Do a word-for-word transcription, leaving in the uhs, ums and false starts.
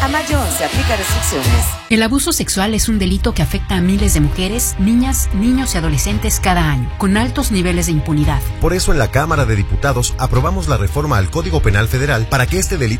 A mayo once, aplica restricciones. El abuso sexual es un delito que afecta a miles de mujeres, niñas, niños y adolescentes cada año, con altos niveles de impunidad. Por eso en la Cámara de Diputados aprobamos la reforma al Código Penal Federal para que este delito